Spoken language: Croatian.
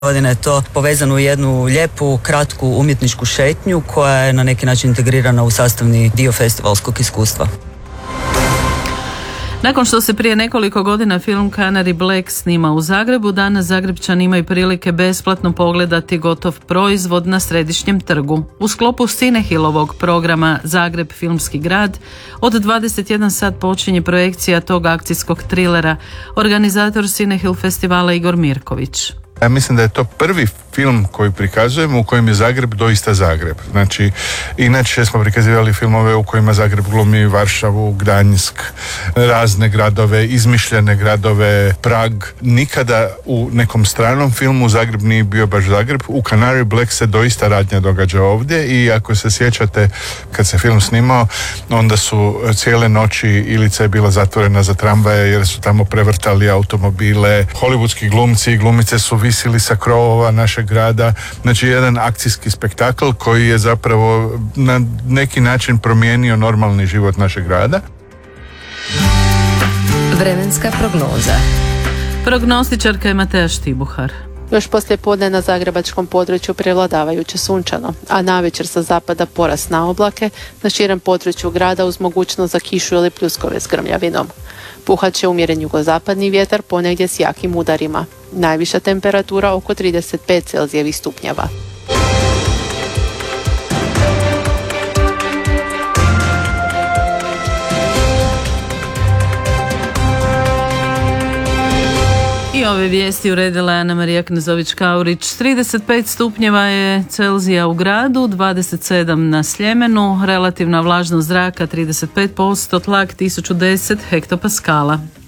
godine je to povezano u jednu lijepu, kratku umjetničku šetnju koja je na neki način integrirana u sastavni dio festivalskog iskustva. Nakon što se prije nekoliko godina film Canary Black snima u Zagrebu, danas Zagrepčani imaju prilike besplatno pogledati gotov proizvod na Središnjem trgu. U sklopu Cinehilovog programa Zagreb filmski grad od 21 sat počinje projekcija tog akcijskog trilera. Organizator Cinehill festivala Igor Mirković. Ja mislim da je to prvi film koji prikazujemo u kojem je Zagreb doista Zagreb. Znači, inače smo prikazivali filmove u kojima Zagreb glumi Varšavu, Gdanjsk, razne gradove, izmišljene gradove, Prag. Nikada u nekom stranom filmu Zagreb nije bio baš Zagreb. U Canary Black se doista radnja događa ovdje i ako se sjećate kad se film snimao, onda su cijele noći Ilica je bila zatvorena za tramvaje jer su tamo prevrtali automobile. Hollywoodski glumci i glumice su visili sa krovova našeg grada. Znači jedan akcijski spektakl koji je zapravo na neki način promijenio normalni život našeg grada. Vremenska prognoza. Prognostičarka je Mateja Štibuhar. Još poslije podne na zagrebačkom području prevladavajuće sunčano, a navečer sa zapada porast na oblake, na širem području grada uz mogućnost za kišu ili pljuskove s grmljavinom. Puhat će umjeren jugozapadni vjetar ponegdje s jakim udarima. Najviša temperatura oko 35 celzijevih stupnjeva. I ove vijesti uredila je Ana Marija Knezović-Kaurić. 35 stupnjeva je Celzija u gradu, 27 na Sljemenu, relativna vlažnost zraka 35%, tlak 1010 hektopaskala.